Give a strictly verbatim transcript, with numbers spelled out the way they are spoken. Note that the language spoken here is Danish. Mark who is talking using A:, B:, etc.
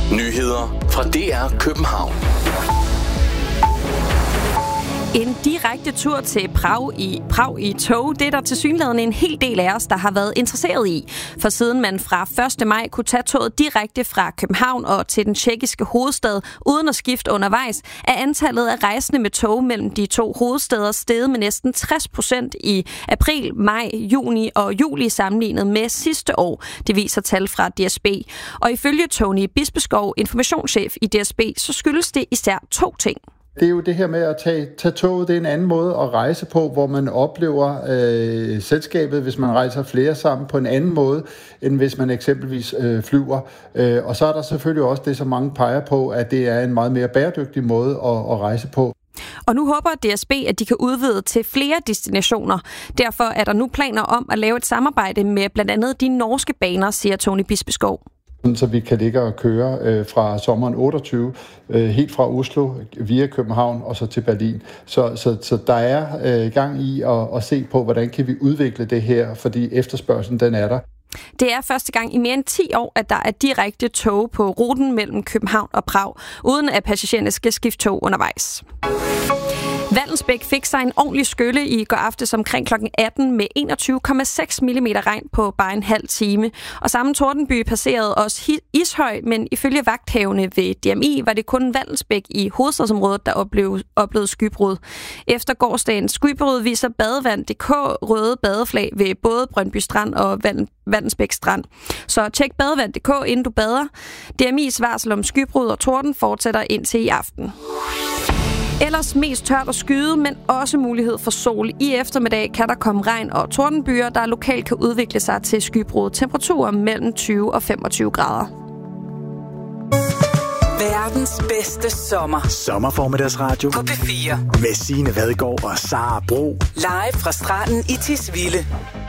A: Nyheder fra D R København.
B: En direkte tur til Prag i, Prag i tog, det er der tilsyneladende en hel del af os, der har været interesseret i. For siden man fra første maj kunne tage toget direkte fra København og til den tjekkiske hovedstad uden at skifte undervejs, er antallet af rejsende med tog mellem de to hovedstæder steget med næsten tres procent i april, maj, juni og juli sammenlignet med sidste år. Det viser tal fra D S B. Og ifølge Tony Bispeskov, informationschef i D S B, så skyldes det især to ting.
C: Det er jo det her med at tage, tage toget. Det er en anden måde at rejse på, hvor man oplever øh, selskabet, hvis man rejser flere sammen, på en anden måde, end hvis man eksempelvis øh, flyver. Øh, og så er der selvfølgelig også det, som mange peger på, at det er en meget mere bæredygtig måde at, at rejse på.
B: Og nu håber D S B, at de kan udvide til flere destinationer. Derfor er der nu planer om at lave et samarbejde med blandt andet de norske baner, siger Tony Bispeskov.
C: Så vi kan ligge og køre øh, fra sommeren otteogtyve, øh, helt fra Oslo via København og så til Berlin. Så, så, så der er øh, gang i at, at se på, hvordan kan vi udvikle det her, fordi efterspørgselen den er der.
B: Det er første gang i mere end ti år, at der er direkte tog på ruten mellem København og Prag, uden at passagererne skal skifte tog undervejs. Vallensbæk fik sig en ordentlig skylle i går aftes omkring klokken atten med enogtyve komma seks millimeter regn på bare en halv time. Og samme tordenby passerede også Ishøj, men ifølge vagthavende ved D M I var det kun Vallensbæk i hovedstadsområdet, der oplevede, oplevede skybrud. Efter gårsdagens skybrud viser badevand punktum d k røde badeflag ved både Brøndby Strand og Vallensbæk Strand. Så tjek badevand punktum d k inden du bader. D M I's varsel om skybrud og torden fortsætter indtil i aften. Ellers mest tørt og skyde, men også mulighed for sol. I eftermiddag kan der komme regn og tordenbyer, der lokalt kan udvikle sig til skybrud. Temperaturer mellem tyve og femogtyve grader.
D: Verdens bedste sommer.
E: Sommerformiddagsradio
D: på P fire.
E: Med Signe Vadgaard og Sara Bro.
D: Live fra stranden i Tisvilde.